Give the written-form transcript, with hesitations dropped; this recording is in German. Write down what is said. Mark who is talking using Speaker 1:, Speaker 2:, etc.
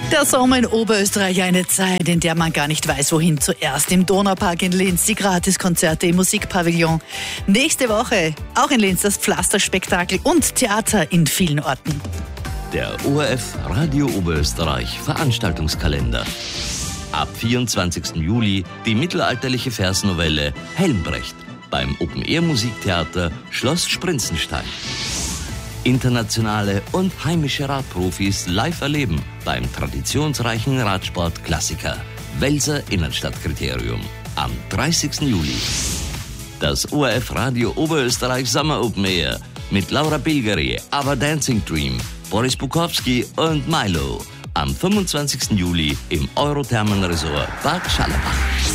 Speaker 1: Der Sommer in Oberösterreich, eine Zeit, in der man gar nicht weiß, wohin zuerst. Im Donaupark in Linz, die Gratiskonzerte im Musikpavillon. Nächste Woche auch in Linz das Pflasterspektakel und Theater in vielen Orten.
Speaker 2: Der ORF Radio Oberösterreich Veranstaltungskalender. Ab 24. Juli die mittelalterliche Versnovelle Helmbrecht beim Open-Air-Musiktheater Schloss Sprinzenstein. Internationale und heimische Radprofis live erleben beim traditionsreichen Radsport-Klassiker Welser Innenstadtkriterium am 30. Juli. Das ORF Radio Oberösterreich Sommer Open Air mit Laura Bilgeri, Ava Dancing Dream, Boris Bukowski und Milo am 25. Juli im Eurothermen Resort Bad Schallerbach.